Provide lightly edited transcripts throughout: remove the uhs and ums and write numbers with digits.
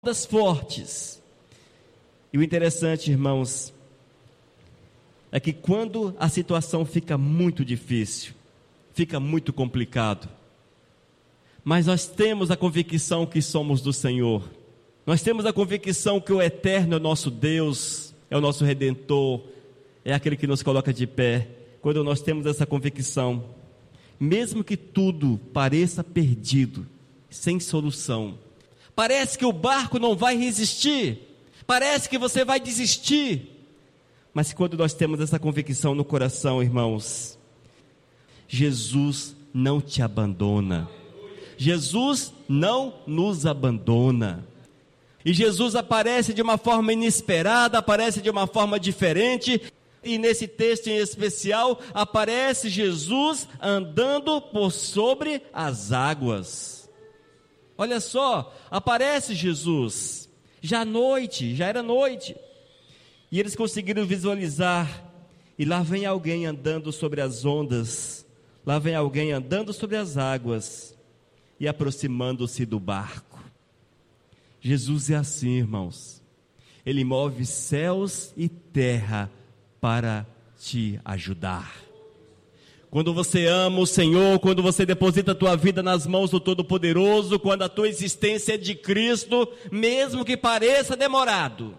ondas fortes. E o interessante, irmãos, é que quando a situação fica muito difícil, fica muito complicado, mas nós temos a convicção que somos do Senhor, nós temos a convicção que o Eterno é o nosso Deus, é o nosso Redentor, é aquele que nos coloca de pé. Quando nós temos essa convicção, mesmo que tudo pareça perdido, sem solução, parece que o barco não vai resistir, parece que você vai desistir, mas quando nós temos essa convicção no coração, irmãos, Jesus não te abandona, Jesus não nos abandona, e Jesus aparece de uma forma inesperada, aparece de uma forma diferente, e nesse texto em especial, aparece Jesus andando por sobre as águas. Olha só, aparece Jesus, já era noite, e eles conseguiram visualizar, e lá vem alguém andando sobre as ondas, lá vem alguém andando sobre as águas, e aproximando-se do barco. Jesus é assim, irmãos, Ele move céus e terra para te ajudar. Quando você ama o Senhor, quando você deposita a tua vida nas mãos do Todo-Poderoso, quando a tua existência é de Cristo, mesmo que pareça demorado,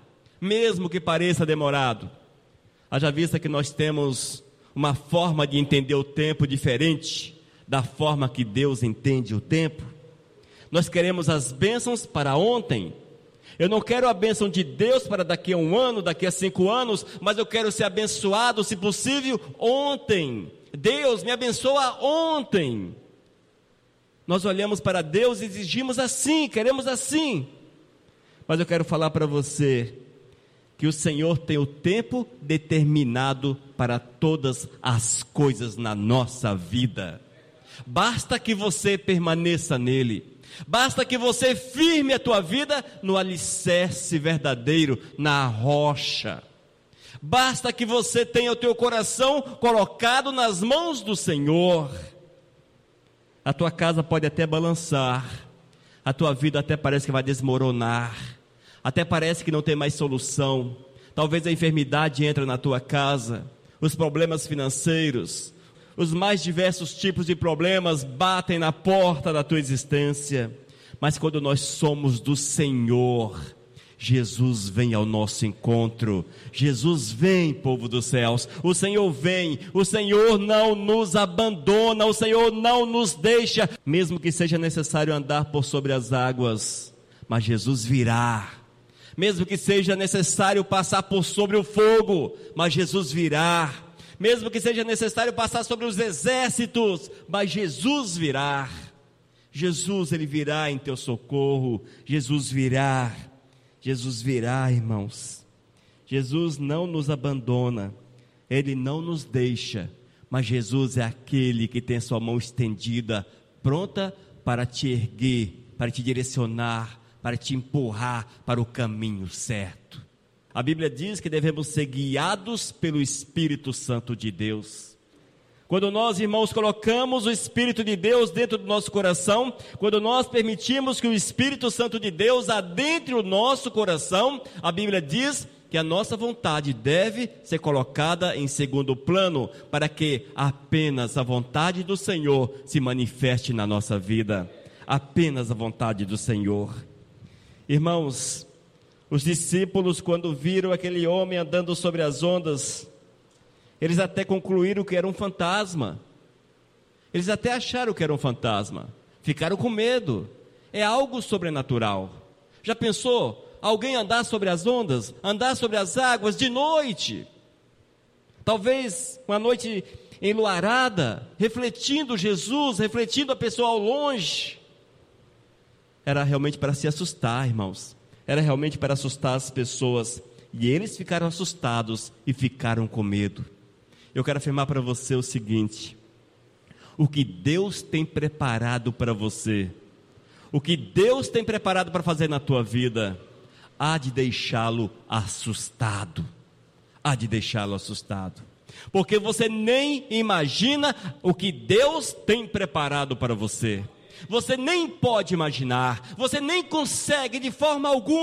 haja vista que nós temos uma forma de entender o tempo diferente da forma que Deus entende o tempo. Nós queremos as bênçãos para ontem. Eu não quero a bênção de Deus para daqui a 1 ano, daqui a 5 anos, mas eu quero ser abençoado, se possível, ontem. Deus me abençoa ontem. Nós olhamos para Deus e exigimos assim, queremos assim. Mas eu quero falar para você que o Senhor tem o tempo determinado para todas as coisas na nossa vida. Basta que você permaneça nele. Basta que você firme a tua vida no alicerce verdadeiro, na rocha. Basta que você tenha o teu coração colocado nas mãos do Senhor. A tua casa pode até balançar, a tua vida até parece que vai desmoronar, até parece que não tem mais solução. Talvez a enfermidade entre na tua casa, os problemas financeiros, os mais diversos tipos de problemas batem na porta da tua existência. Mas quando nós somos do Senhor, Jesus vem ao nosso encontro. Jesus vem, povo dos céus. O Senhor vem, o Senhor não nos abandona, o Senhor não nos deixa, mesmo que seja necessário andar por sobre as águas, mas Jesus virá. Mesmo que seja necessário passar por sobre o fogo, mas Jesus virá. Mesmo que seja necessário passar sobre os exércitos, mas Jesus virá. Jesus, Ele virá em teu socorro. Jesus virá, irmãos. Jesus não nos abandona, Ele não nos deixa, mas Jesus é aquele que tem sua mão estendida, pronta para te erguer, para te direcionar, para te empurrar para o caminho certo. A Bíblia diz que devemos ser guiados pelo Espírito Santo de Deus. Quando nós, irmãos, colocamos o Espírito de Deus dentro do nosso coração, quando nós permitimos que o Espírito Santo de Deus adentre o nosso coração, a Bíblia diz que a nossa vontade deve ser colocada em segundo plano, para que apenas a vontade do Senhor se manifeste na nossa vida. Apenas a vontade do Senhor. Irmãos, os discípulos, quando viram aquele homem andando sobre as ondas, eles até concluíram que era um fantasma. Eles até acharam que era um fantasma. Ficaram com medo. É algo sobrenatural. Já pensou? Alguém andar sobre as ondas, andar sobre as águas de noite? Talvez uma noite enluarada, refletindo Jesus, refletindo a pessoa ao longe. Era realmente para se assustar, irmãos. Era realmente para assustar as pessoas, e eles ficaram assustados e ficaram com medo. Eu quero afirmar para você o seguinte: o que Deus tem preparado para você, o que Deus tem preparado para fazer na tua vida, há de deixá-lo assustado, porque você nem imagina o que Deus tem preparado para você. você nem pode imaginar, você nem consegue de forma alguma